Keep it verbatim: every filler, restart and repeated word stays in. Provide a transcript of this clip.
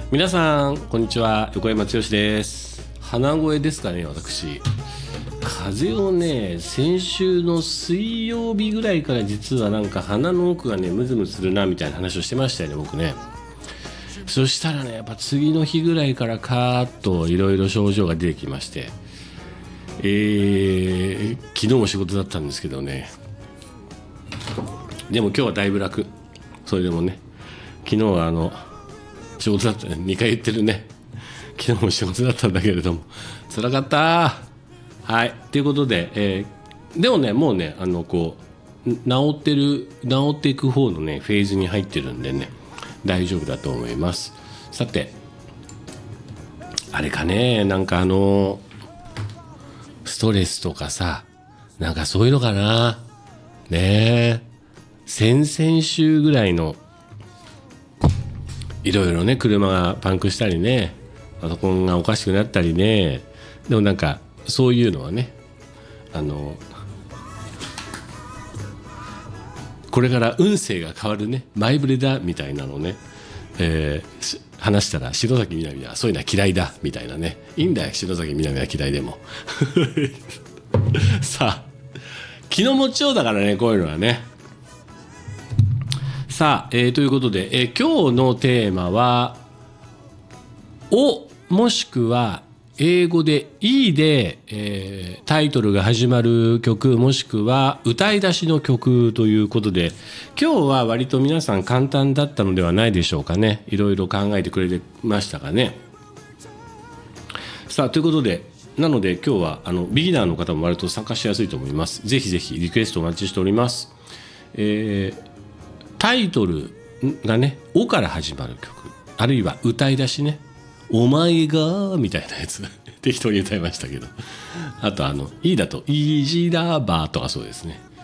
皆さんこんにちは、横山剛です。鼻声ですかね。私風邪をね、先週の水曜日ぐらいから実はなんか鼻の奥がねムズムズするなみたいな話をしてましたよね、僕ね。そしたらね、やっぱ次の日ぐらいからカーッといろいろ症状が出てきまして、えー、昨日も仕事だったんですけどね。でも今日はだいぶ楽。それでもね、昨日はあの仕事だった、にかい言ってるね。昨日も仕事だったんだけれども辛かった。はい、ということで、えー、でもね、もうね、あのこう治ってる治っていく方のねフェーズに入ってるんでね、大丈夫だと思います。さて、あれかね、なんかあのストレスとかさ、なんかそういうのかなね。え先々週ぐらいのいろいろね、車がパンクしたりね、パソコンがおかしくなったりね、でもなんかそういうのはね、あのこれから運勢が変わるね、前触れだみたいなのね、えー、話したら篠崎みなみはそういうのは嫌いだみたいなね。いいんだよ、篠崎みなみは嫌いでもさあ、気の持ちようだからね、こういうのはね。さあ、えー、ということで、えー、今日のテーマはお、もしくは英語で E で、えー、タイトルが始まる曲、もしくは歌い出しの曲ということで、今日は割と皆さん簡単だったのではないでしょうかね。いろいろ考えてくれてましたかね。さあ、ということで、なので今日はあのビギナーの方も割と参加しやすいと思います。ぜひぜひリクエストお待ちしております。えー、タイトルがね、おから始まる曲、あるいは歌い出しね、お前がみたいなやつ適当に歌いましたけど、あとあの E だとイージーラバーとかそうですね。